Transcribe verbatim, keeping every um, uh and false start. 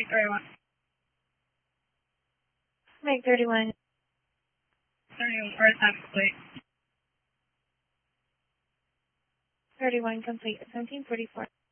thirty-one. Make thirty-one. thirty-one, first time complete. thirty-one complete. seventeen forty-four.